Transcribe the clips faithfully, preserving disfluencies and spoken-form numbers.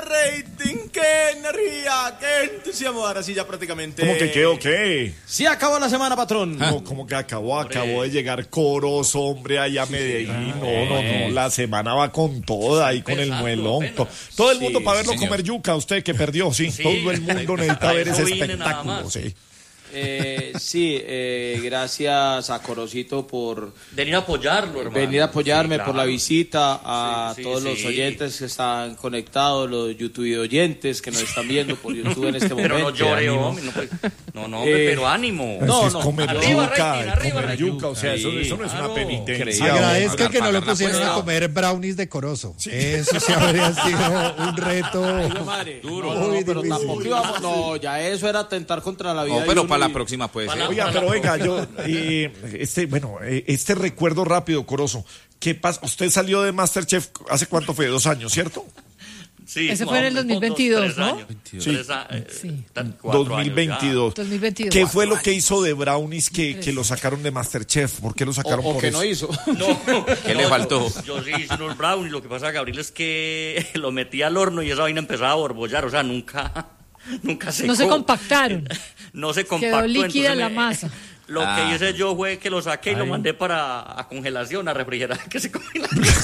rating, qué energía, qué entusiasmo. Ahora sí ya prácticamente... ¿Cómo que qué o qué? Sí acabó la semana, patrón. No, como que acabó, acabó de llegar Corozo, hombre, allá a Medellín. No, no, no, la semana va con toda, ahí con el muelón. To- Todo el mundo Sí, para verlo señor. comer yuca, usted que perdió, sí. Sí. Todo el mundo necesita Para ver eso ese vine nada espectáculo, más. sí. Eh, sí, eh, gracias a Corocito por Venir a apoyarlo, hermano. venir a apoyarme, Sí, por la claro. visita, a Sí, sí, todos los sí. oyentes que están conectados, los YouTube oyentes que nos están viendo por YouTube en este momento. Pero no llore, ánimo. hombre. No, pues, no, no, hombre, Eh, pero ánimo. no, Eso es no. comer Arriba, yuca, rating, arriba, comer rating. yuca, o sea, eso, eso no es una Claro. penitencia. Agradezca hombre. que no le pagar la pusieron a cuenta. comer brownies de Corozo. Eso sí habría sido un reto. Ay, madre. Duro. No, no, Muy pero difícil. tampoco íbamos, no, ya eso era atentar contra la vida. No, de pero uno para la y- próxima puede Para ser. la- Oiga, pero oiga, yo, eh, este, bueno, eh, este recuerdo rápido, Corozo, ¿qué pasa? Usted salió de MasterChef hace cuánto fue, dos años, ¿cierto? Sí, Ese más fue en o el menos, dos mil veintidós, dos, tres ¿no? años. Sí. Tres a- eh, Sí. tan- cuatro dos mil años veintidós. dos mil veintidós. ¿Qué fue lo que hizo de Brownies que, que lo sacaron de MasterChef? ¿Por qué lo O, sacaron o por que eso? no hizo. ya. No, ¿Qué no, le faltó? Yo, yo sí hice unos brownies. Lo que pasa, Gabriel, es que lo metí al horno y esa vaina empezaba a borbollar. O sea, nunca, nunca se No se compactaron. No se compactó. Quedó líquida entonces la me- masa. Lo Ah. que hice yo fue que lo saqué y lo mandé para a congelación, a refrigerar, que se congela.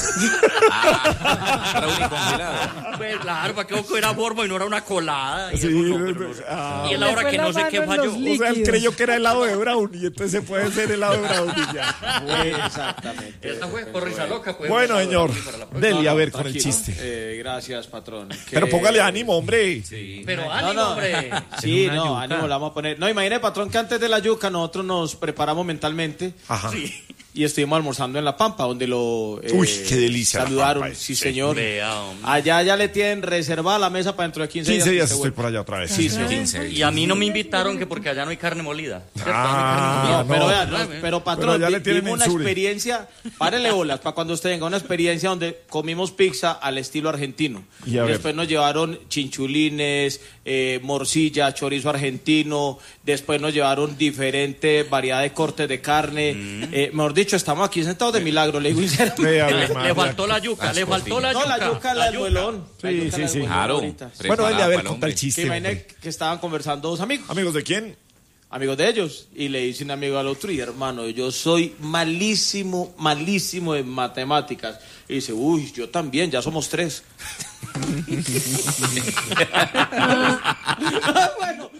Ah, brownie congelado. Pues claro, para que era forma y no era una colada. Y, Sí, eso no, pero no sé. ah. Y es la Le hora fue que la no sé mano qué en falló. los O sea, él líquidos. creyó que era helado de Brownie, entonces se puede hacer helado de Brownie ya. Exactamente. Esa fue por risa loca. Pues, Bueno, esa señor, brownie para la próxima. dele a ver con el Tranquilo. chiste. Eh, gracias, patrón. Pero Que- póngale ánimo, hombre. Pero No, ánimo, no. hombre. Sí, no, ánimo, la vamos a poner. No, imagine, patrón, que antes de la yuca nosotros nos preparamos mentalmente Ajá. y estuvimos almorzando en La Pampa, donde lo eh, Uy, qué delicia La saludaron. Pampa, sí, sí. señor. Vea, hombre. Allá ya le tienen reservada la mesa para dentro de quince, quince días que se estoy vuelva. por allá otra vez. Sí, sí, sí. quince. Y a mí no me invitaron que porque allá no hay carne molida. ¿Cierto? Ah, No hay carne molida. no. Pero, vea, no, pero patrón, Pero ya le vi- tienen vimos una en Suri. experiencia, párele bolas, para cuando usted venga, una experiencia donde comimos pizza al estilo argentino. Y a ver. Después nos llevaron chinchulines, eh, morcilla, chorizo argentino, después nos llevaron diferente variedad de cortes de carne. Eh, mejor dicho, estamos aquí sentados de milagro, le digo sinceramente. Vea, Le, Ave le María. faltó la yuca, le faltó la No, yuca. la yuca, la del muelón. La Sí, yuca, sí, la del sí. muelón Claro. ahorita. Bueno, dele a ver, Preparada para conta el el Que chiste. imagine hombre. que estaban conversando dos amigos. ¿Amigos de quién? Amigos de ellos, y le dice un amigo al otro, y hermano, yo soy malísimo, malísimo en matemáticas. Y dice, uy, yo también, ya somos tres. Bueno.